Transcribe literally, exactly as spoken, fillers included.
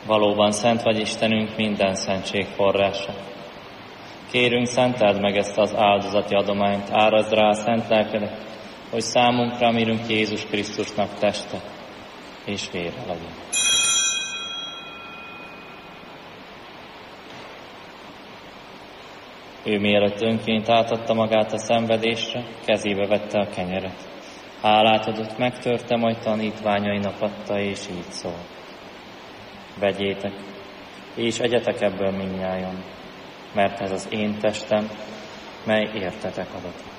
Valóban szent vagy Istenünk, minden szentség forrása. Kérünk, szenteld meg ezt az áldozati adományt, árazd rá a szent lelkedet, hogy számunkra, mirünk Jézus Krisztusnak teste és vére legyen. Ő mielőtt önként átadta magát a szenvedésre, kezébe vette a kenyeret. Hálát adott, megtörte, majd tanítványainak adta, és így szól. Vegyétek, és egyetek ebből mindnyájan, mert ez az én testem, mely értetek adatot.